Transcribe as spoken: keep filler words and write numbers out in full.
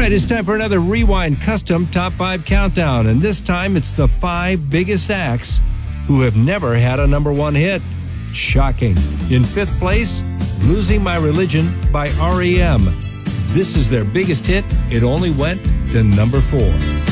right, it's time for another Rewind Custom Top five Countdown, and this time it's the five biggest acts who have never had a number one hit. Shocking. In fifth place, Losing My Religion by R E M. This is their biggest hit. It only went to number four.